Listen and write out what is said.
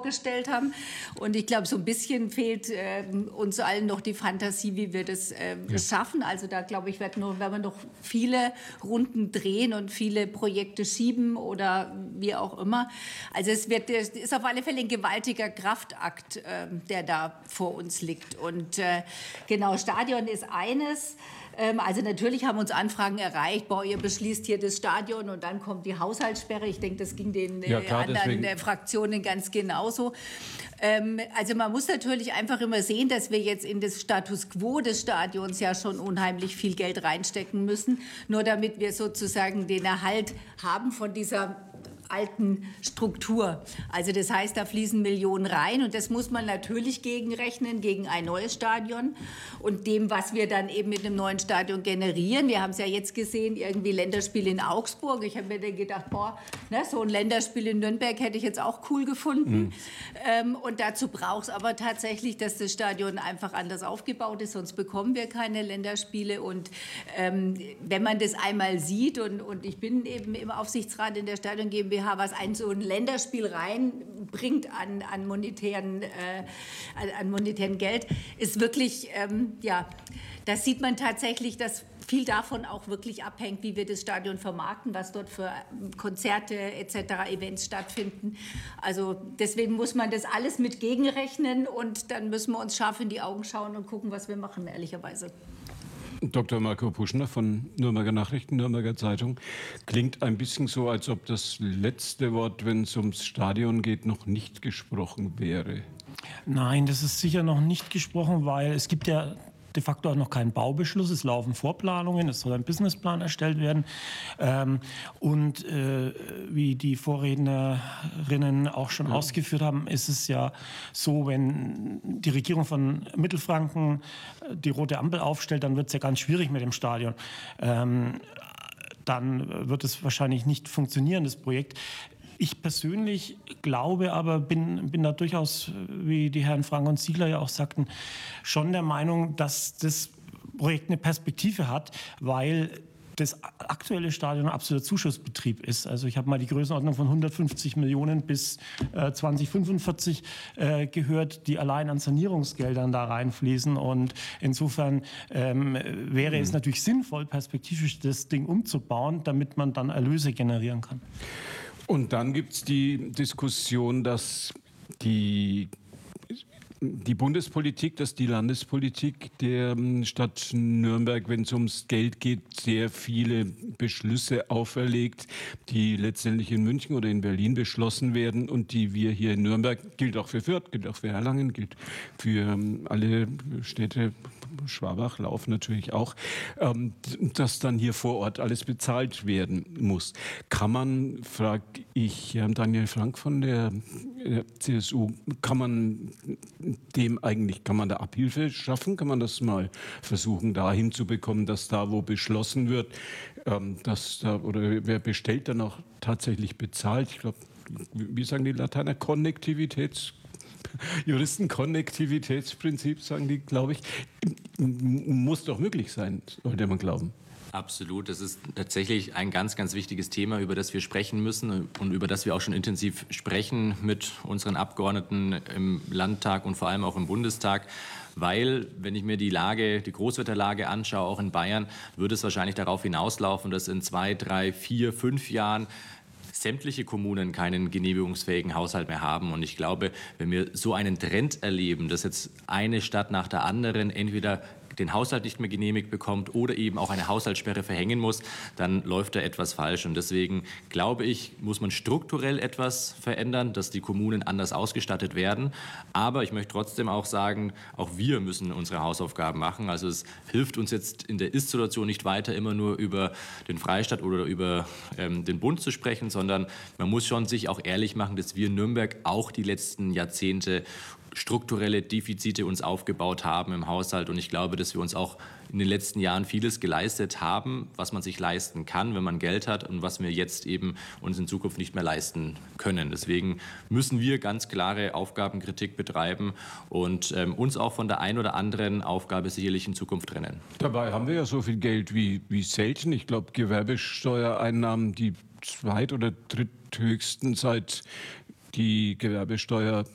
vorgestellt haben. Und ich glaube, so ein bisschen fehlt uns allen noch die Fantasie, wie wir das schaffen. Also da, glaube ich, werden wir noch viele Runden drehen und viele Projekte schieben oder wie auch immer. Also es ist auf alle Fälle ein gewaltiger Kraftakt, der da vor uns liegt. Und genau, Stadion ist eines. Also natürlich haben uns Anfragen erreicht, ihr beschließt hier das Stadion und dann kommt die Haushaltssperre. Ich denke, das ging den anderen Fraktionen ganz genauso. Also man muss natürlich einfach immer sehen, dass wir jetzt in das Status quo des Stadions ja schon unheimlich viel Geld reinstecken müssen, nur damit wir sozusagen den Erhalt haben von dieser alten Struktur. Also das heißt, da fließen Millionen rein und das muss man natürlich gegenrechnen, gegen ein neues Stadion und dem, was wir dann eben mit einem neuen Stadion generieren. Wir haben es ja jetzt gesehen, irgendwie Länderspiel in Augsburg. Ich habe mir dann gedacht, so ein Länderspiel in Nürnberg hätte ich jetzt auch cool gefunden. Und dazu braucht es aber tatsächlich, dass das Stadion einfach anders aufgebaut ist, sonst bekommen wir keine Länderspiele. Und wenn man das einmal sieht, und ich bin eben im Aufsichtsrat in der Stadion GmbH, was so ein Länderspiel reinbringt an monetären Geld, ist wirklich, das sieht man tatsächlich, dass viel davon auch wirklich abhängt, wie wir das Stadion vermarkten, was dort für Konzerte etc., Events stattfinden. Also deswegen muss man das alles mit gegenrechnen und dann müssen wir uns scharf in die Augen schauen und gucken, was wir machen, ehrlicherweise. Dr. Marco Puschner von Nürnberger Nachrichten, Nürnberger Zeitung. Klingt ein bisschen so, als ob das letzte Wort, wenn es ums Stadion geht, noch nicht gesprochen wäre. Nein, das ist sicher noch nicht gesprochen, weil es gibt ja de facto auch noch keinen Baubeschluss. Es laufen Vorplanungen, es soll ein Businessplan erstellt werden. Wie die Vorrednerinnen auch schon ausgeführt haben, ist es ja so, wenn die Regierung von Mittelfranken die rote Ampel aufstellt, dann wird es ja ganz schwierig mit dem Stadion. Dann wird es wahrscheinlich nicht funktionieren, das Projekt. Ich persönlich glaube aber, bin da durchaus, wie die Herren Frank und Ziegler ja auch sagten, schon der Meinung, dass das Projekt eine Perspektive hat, weil das aktuelle Stadion ein absoluter Zuschussbetrieb ist. Also ich habe mal die Größenordnung von 150 Millionen bis 2045 gehört, die allein an Sanierungsgeldern da reinfließen. Und insofern wäre es natürlich sinnvoll, perspektivisch das Ding umzubauen, damit man dann Erlöse generieren kann. Und dann gibt es die Diskussion, dass die Bundespolitik, dass die Landespolitik der Stadt Nürnberg, wenn es ums Geld geht, sehr viele Beschlüsse auferlegt, die letztendlich in München oder in Berlin beschlossen werden und die wir hier in Nürnberg, gilt auch für Fürth, gilt auch für Erlangen, gilt für alle Städte, Schwabach, Lauf natürlich auch, dass dann hier vor Ort alles bezahlt werden muss. Kann man, frage ich Herrn Daniel Frank von der CSU, kann man da Abhilfe schaffen? Kann man das mal versuchen, dahin zu bekommen, dass da, wo beschlossen wird, oder wer bestellt, dann auch tatsächlich bezahlt? Ich glaube, wie sagen die Lateiner, Juristenkonnektivitätsprinzip, sagen die, glaube ich. Muss doch möglich sein, sollte man glauben. Absolut. Das ist tatsächlich ein ganz, ganz wichtiges Thema, über das wir sprechen müssen und über das wir auch schon intensiv sprechen mit unseren Abgeordneten im Landtag und vor allem auch im Bundestag. Weil, wenn ich mir die Großwetterlage anschaue, auch in Bayern, würde es wahrscheinlich darauf hinauslaufen, dass in 2, 3, 4, 5 Jahren sämtliche Kommunen keinen genehmigungsfähigen Haushalt mehr haben. Und ich glaube, wenn wir so einen Trend erleben, dass jetzt eine Stadt nach der anderen entweder den Haushalt nicht mehr genehmigt bekommt oder eben auch eine Haushaltssperre verhängen muss, dann läuft da etwas falsch. Und deswegen glaube ich, muss man strukturell etwas verändern, dass die Kommunen anders ausgestattet werden. Aber ich möchte trotzdem auch sagen, auch wir müssen unsere Hausaufgaben machen. Also es hilft uns jetzt in der Ist-Situation nicht weiter, immer nur über den Freistaat oder über den Bund zu sprechen, sondern man muss schon sich auch ehrlich machen, dass wir in Nürnberg auch die letzten Jahrzehnte strukturelle Defizite uns aufgebaut haben im Haushalt. Und ich glaube, dass wir uns auch in den letzten Jahren vieles geleistet haben, was man sich leisten kann, wenn man Geld hat und was wir jetzt eben uns in Zukunft nicht mehr leisten können. Deswegen müssen wir ganz klare Aufgabenkritik betreiben und uns auch von der ein oder anderen Aufgabe sicherlich in Zukunft trennen. Dabei haben wir ja so viel Geld wie selten. Ich glaube, Gewerbesteuereinnahmen, die zweit- oder dritthöchsten seit die Gewerbesteuer